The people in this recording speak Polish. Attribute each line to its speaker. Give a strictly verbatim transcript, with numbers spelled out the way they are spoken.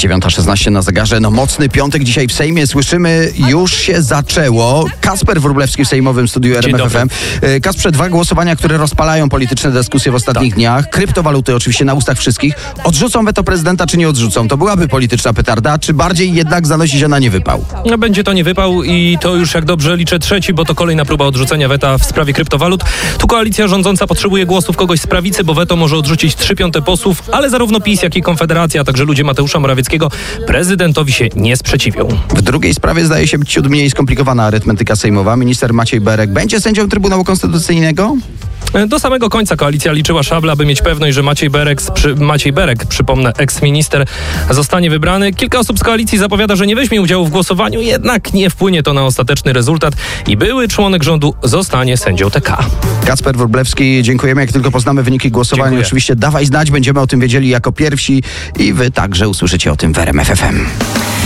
Speaker 1: dziewiąta szesnaście na zegarze. No mocny piątek dzisiaj w Sejmie. Słyszymy, już się zaczęło. Kasper Wróblewski w sejmowym studiu R M F F M. Kasprze, dwa głosowania, które rozpalają polityczne dyskusje w ostatnich tak. dniach. Kryptowaluty oczywiście na ustach wszystkich. Odrzucą weto prezydenta, czy nie odrzucą? To byłaby polityczna petarda, czy bardziej jednak zanosi się na niewypał?
Speaker 2: No, będzie to niewypał i to już, jak dobrze liczę, trzeci, bo to kolejna próba odrzucenia weta w sprawie kryptowalut. Tu koalicja rządząca potrzebuje głosów kogoś z prawicy, bo weto może odrzucić trzy piąte posłów, ale zarówno PiS, jak i Konfederacja, a także ludzie Mateusza Morawieckiego prezydentowi się nie sprzeciwią.
Speaker 1: W drugiej sprawie zdaje się być ciut mniej skomplikowana arytmetyka sejmowa. Minister Maciej Berek będzie sędzią Trybunału Konstytucyjnego?
Speaker 2: Do samego końca koalicja liczyła szable, aby mieć pewność, że Maciej Berek, przy, Maciej Berek, przypomnę, eks-minister, zostanie wybrany. Kilka osób z koalicji zapowiada, że nie weźmie udziału w głosowaniu, jednak nie wpłynie to na ostateczny rezultat i były członek rządu zostanie sędzią T K.
Speaker 1: Kacper Wróblewski, dziękujemy. Jak tylko poznamy wyniki głosowania, Dziękuję. Oczywiście dawaj znać, będziemy o tym wiedzieli jako pierwsi i wy także usłyszycie o tym w R M F F M.